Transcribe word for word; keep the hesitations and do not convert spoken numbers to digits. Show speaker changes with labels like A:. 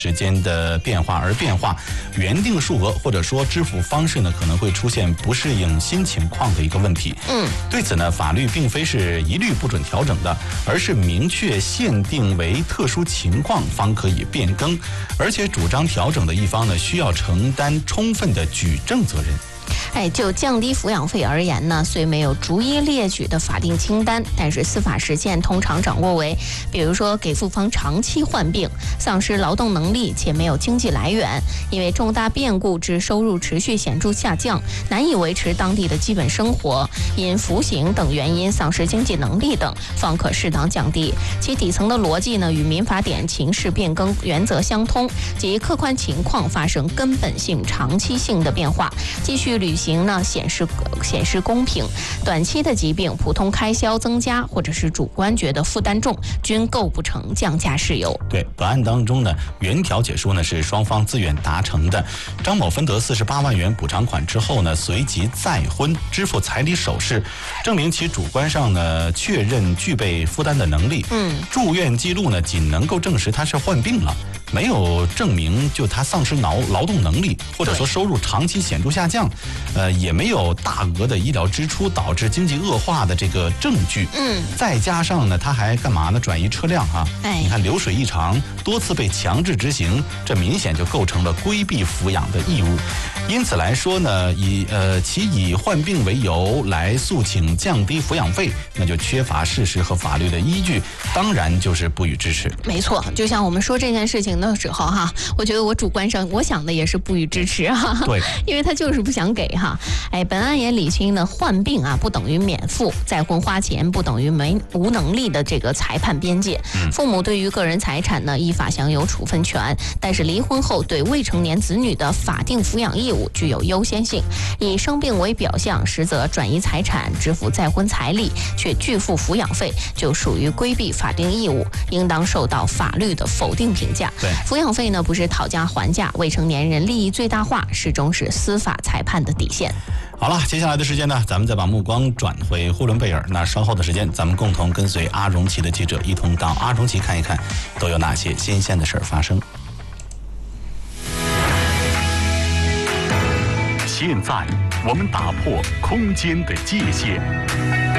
A: 时间的变化而变化，原定数额或者说支付方式呢，可能会出现不适应新情况的一个问题。
B: 嗯，
A: 对此呢，法律并非是一律不准调整的，而是明确限定为特殊情况方可以变更，而且主张调整的一方呢，需要承担充分的举证责任。
B: 哎，就降低抚养费而言呢，虽没有逐一列举的法定清单，但是司法实践通常掌握为，比如说给付方长期患病、丧失劳动能力且没有经济来源，因为重大变故致收入持续显著下降，难以维持当地的基本生活，因服刑等原因丧失经济能力等，方可适当降低。其底层的逻辑呢，与民法典情势变更原则相通，即客观情况发生根本性、长期性的变化，继续履行呢显示显示公平。短期的疾病、普通开销增加，或者是主观觉得负担重，均构不成降价事由。
A: 对，本案当中呢，原调解书呢是双方自愿达成的。张某分得四十八万元补偿款之后呢，随即再婚，支付彩礼首饰，证明其主观上呢确认具备负担的能力。
B: 嗯，
A: 住院记录呢仅能够证实他是患病了，没有证明就他丧失劳劳动能力，或者说收入长期显著下降，呃，也没有大额的医疗支出导致经济恶化的这个证据。
B: 嗯，
A: 再加上呢，他还干嘛呢？转移车辆哈、啊。
B: 哎，
A: 你看流水异常，多次被强制执行，这明显就构成了规避抚养的义务。因此来说呢，以呃其以患病为由来诉请降低抚养费，那就缺乏事实和法律的依据，当然就是不予支持。
B: 没错，就像我们说这件事情的时候哈，我觉得我主观上我想的也是不予支持哈。
A: 对，
B: 因为他就是不想给哈。哎，本案也理清了患病啊不等于免付，再婚花钱不等于没无能力的这个裁判边界。
A: 嗯、
B: 父母对于个人财产呢依法享有处分权，但是离婚后对未成年子女的法定抚养义务具有优先性。以生病为表象，实则转移财产、支付再婚彩礼，却拒付抚养费，就属于规避法定义务，应当受到法律的否定评价。
A: 对，
B: 抚养费呢不是讨价还价，未成年人利益最大化始终是司法裁判的底线。
A: 好了，接下来的时间呢，咱们再把目光转回呼伦贝尔。那稍后的时间，咱们共同跟随阿荣奇的记者一同到阿荣奇看一看，都有哪些新鲜的事儿发生。
C: 现在我们打破空间的界限，